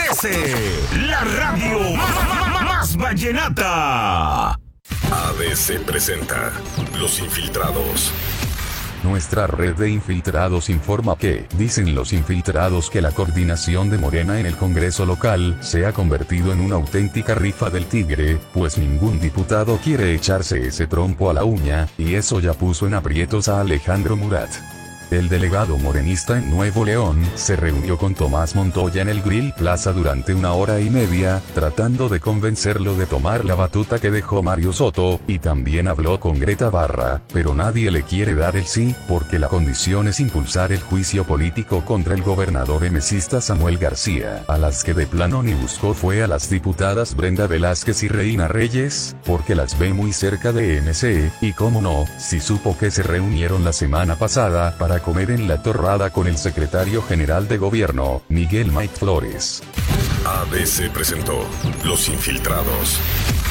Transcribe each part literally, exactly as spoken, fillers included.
trece, la radio más, más vallenata. A D C presenta Los Infiltrados. Nuestra red de infiltrados informa que, dicen los infiltrados, que la coordinación de Morena en el Congreso local se ha convertido en una auténtica rifa del tigre, pues ningún diputado quiere echarse ese trompo a la uña, y eso ya puso en aprietos a Alejandro Murat. El delegado morenista en Nuevo León se reunió con Tomás Montoya en el Grill Plaza durante una hora y media, tratando de convencerlo de tomar la batuta que dejó Mario Soto, y también habló con Greta Barra, pero nadie le quiere dar el sí, porque la condición es impulsar el juicio político contra el gobernador emesista Samuel García. A las que de plano ni buscó fue a las diputadas Brenda Velázquez y Reina Reyes, porque las ve muy cerca de M C, y cómo no, si supo que se reunieron la semana pasada para comer en La Torrada con el secretario general de gobierno, Miguel Mike Flores. A D C presentó Los Infiltrados.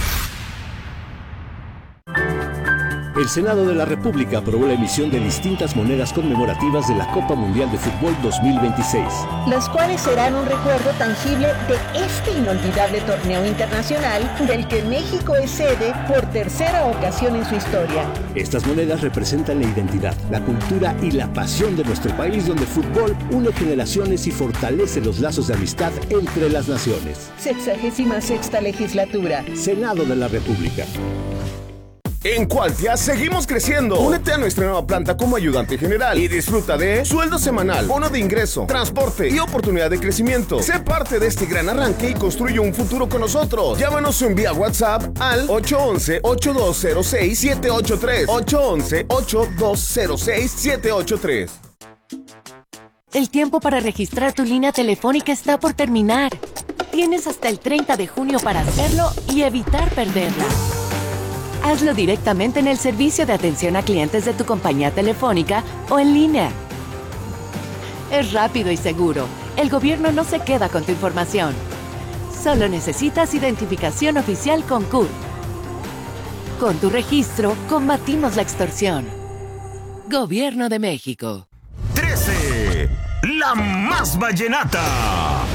El Senado de la República aprobó la emisión de distintas monedas conmemorativas de la Copa Mundial de Fútbol dos mil veintiséis. Las cuales serán un recuerdo tangible de este inolvidable torneo internacional del que México es sede por tercera ocasión en su historia. Estas monedas representan la identidad, la cultura y la pasión de nuestro país, donde el fútbol une generaciones y fortalece los lazos de amistad entre las naciones. Sexagésima sexta legislatura. Senado de la República. En Qualtia seguimos creciendo. Únete a nuestra nueva planta como ayudante general y disfruta de sueldo semanal, bono de ingreso, transporte y oportunidad de crecimiento. Sé parte de este gran arranque y construye un futuro con nosotros. Llámanos o envía WhatsApp al ocho once, ocho dos cero seis, siete ocho tres. ocho once, ocho dos cero seis, siete ocho tres. El tiempo para registrar tu línea telefónica está por terminar. Tienes hasta el treinta de junio para hacerlo y evitar perderla. Hazlo directamente en el servicio de atención a clientes de tu compañía telefónica o en línea. Es rápido y seguro. El gobierno no se queda con tu información. Solo necesitas identificación oficial con C U R. Con tu registro, combatimos la extorsión. Gobierno de México. trece, la más vallenata.